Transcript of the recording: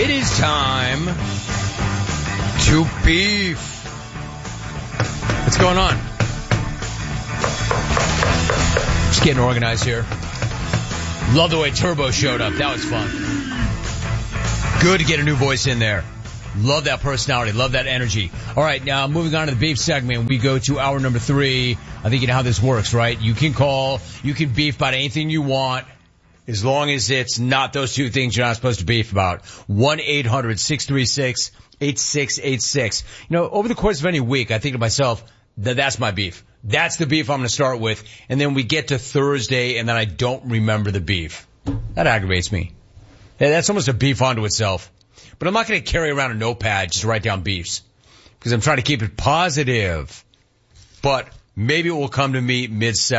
It is time to beef. What's going on? Just getting organized here. Love the way Turbo showed up. That was fun. Good to get a new voice in there. Love that personality. Love that energy. All right, now moving on to the beef segment. We go to hour number 3. I think you know how this works, right? You can call. You can beef about anything you want. As long as it's not those two things you're not supposed to beef about. 1-800-636-8686. You know, over the course of any week, I think to myself, that's my beef. That's the beef I'm going to start with. And then we get to Thursday, and then I don't remember the beef. That aggravates me. That's almost a beef onto itself. But I'm not going to carry around a notepad just to write down beefs. Because I'm trying to keep it positive. But maybe it will come to me mid-session.